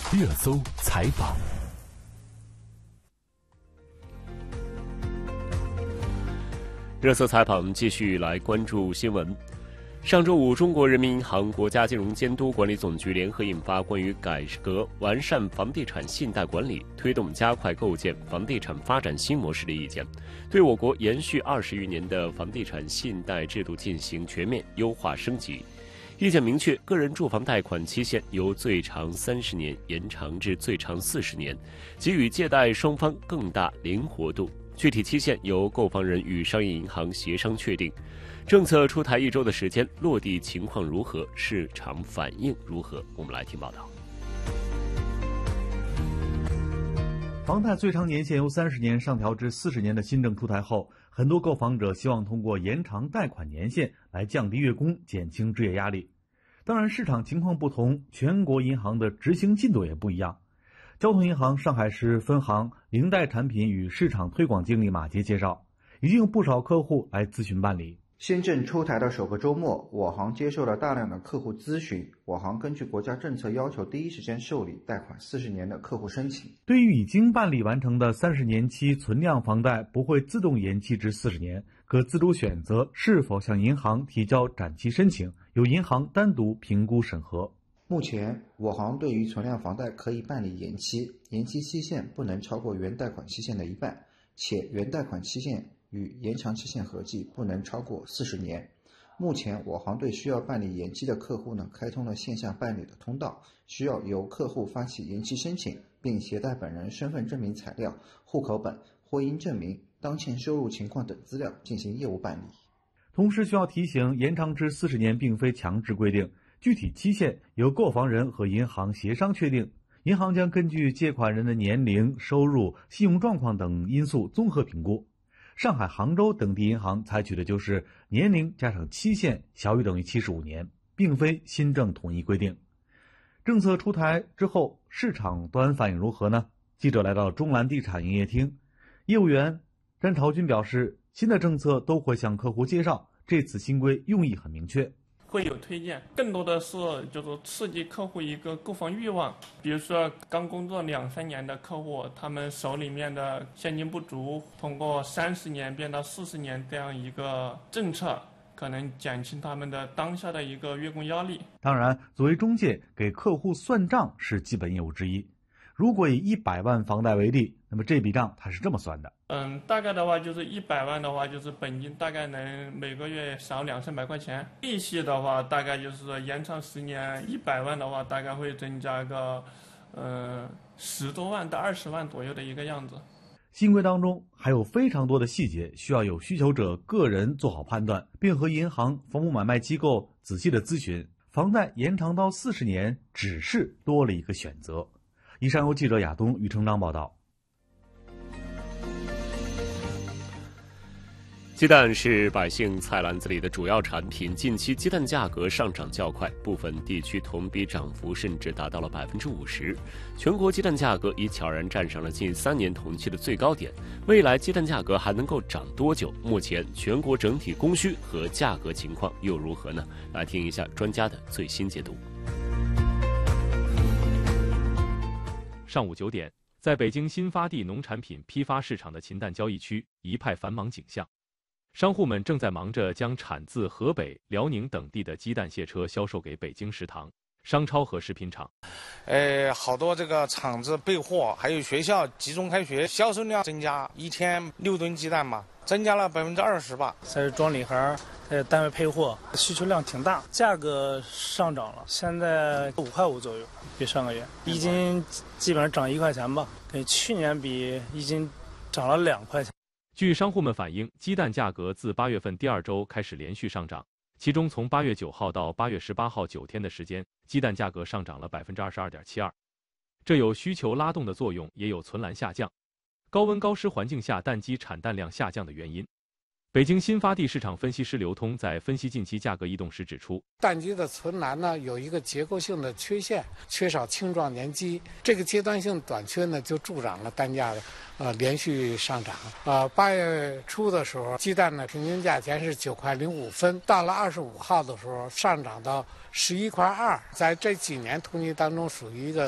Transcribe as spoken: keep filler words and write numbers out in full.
热搜采访。热搜采访继续来关注新闻。上周五，中国人民银行、国家金融监督管理总局联合印发关于改革完善房地产信贷管理、推动加快构建房地产发展新模式的意见，对我国延续二十余年的房地产信贷制度进行全面优化升级。意见明确，个人住房贷款期限由最长三十年延长至最长四十年，给予借贷双方更大灵活度。具体期限由购房人与商业银行协商确定。政策出台一周的时间，落地情况如何？市场反应如何？我们来听报道。 房贷最长年限由三十年上调至四十年的新政出台后，很多购房者希望通过延长贷款年限来降低月供，减轻置业压力。当然，市场情况不同，全国银行的执行进度也不一样。交通银行上海市分行零贷产品与市场推广经理马杰介绍，已经有不少客户来咨询办理。 新政出台的首个周末，我行接受了大量的客户咨询，我行根据国家政策要求，第一时间受理贷款四十年的客户申请。 对于已经办理完成的三十年期存量房贷，不会自动延期至四十年，可自主选择是否向银行提交展期申请，由银行单独评估审核。 目前，我行对于存量房贷可以办理延期，延期期限不能超过原贷款期限的一半，且原贷款期限与延长期限合计不能超过四十年。目前，我行对需要办理延期的客户呢，开通了线下办理的通道，需要由客户发起延期申请，并携带本人身份证明材料、户口本、婚姻证明、当前收入情况等资料进行业务办理。 同时需要提醒，延长至四十年并非强制规定，具体期限由购房人和银行协商确定。银行将根据借款人的年龄、收入、信用状况等因素综合评估。上海、杭州等地银行采取的就是年龄加上期限小于等于七十五年，并非新政统一规定。政策出台之后，市场端反应如何呢？记者来到中蓝地产营业厅，业务员詹朝军表示，新的政策都会向客户介绍，这次新规用意很明确。 会有推荐，更多的是就是刺激客户一个购房欲望。比如说刚工作两三年的客户，他们手里面的现金不足，通过三十年变到四十年这样一个政策，可能减轻他们的当下的一个月供压力。 当然，作为中介，给客户算账是基本业务之一。如果以一百万房贷为例，那么这笔账它是这么算的。 嗯，大概的话就是一百万的话，就是本金大概能每个月少两三百块钱。利息的话，大概就是延长十年，一百万的话，大概会增加个，呃，十多万到二十万左右的一个样子。 新规当中还有非常多的细节，需要有需求者个人做好判断，并和银行、房屋买卖机构仔细的咨询。房贷延长到四十年，只是多了一个选择。以上由记者亚东、于成章报道。 鸡蛋是百姓菜篮子里的主要产品，近期鸡蛋价格上涨较快，部分地区同比涨幅甚至达到了百分之五十。全国鸡蛋价格已悄然站上了近三年同期的最高点。未来鸡蛋价格还能够涨多久？目前全国整体供需和价格情况又如何呢？来听一下专家的最新解读。 上午九点，在北京新发地农产品批发市场的禽蛋交易区，一派繁忙景象。商户们正在忙着将产自河北、辽宁等地的鸡蛋卸车销售给北京食堂、商超和食品厂。 呃，好多这个厂子备货，还有学校集中开学，销售量增加，一天六吨鸡蛋嘛，增加了百分之二十吧。 在装礼盒，在单位配货，需求量挺大，价格上涨了，现在五块五左右，比上个月一斤基本上涨一块钱吧，跟去年比一斤涨了两块钱。 据商户们反映，鸡蛋价格自八月份第二周开始连续上涨，其中从八月九号到八月十八号九天的时间，鸡蛋价格上涨了百分之二十二点七二。这有需求拉动的作用，也有存栏下降。高温高湿环境下蛋鸡产蛋量下降的原因。北京新发地市场分析师刘通在分析近期价格异动时指出， 蛋鸡的存栏呢有一个结构性的缺陷，缺少青壮年鸡，这个阶段性短缺呢就助长了蛋价的呃连续上涨。呃，八月初的时候，鸡蛋的平均价钱是九块零五分，到了二十五号的时候上涨到十一块二，在这几年统计当中属于一个